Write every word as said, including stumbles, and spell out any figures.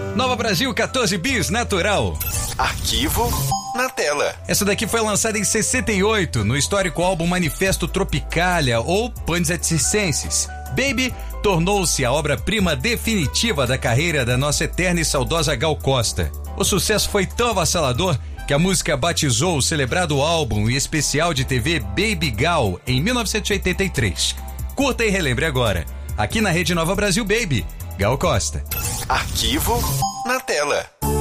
Nova Brasil quatorze bis natural. Arquivo na tela. Essa daqui foi lançada em sessenta e oito no histórico álbum Manifesto Tropicalia ou Pandes et Circenses. Baby tornou-se a obra-prima definitiva da carreira da nossa eterna e saudosa Gal Costa. O sucesso foi tão avassalador que a música batizou o celebrado álbum e especial de T V Baby Gal em mil novecentos e oitenta e três. Curta e relembre agora, aqui na Rede Nova Brasil Baby, Gal Costa. Arquivo na tela.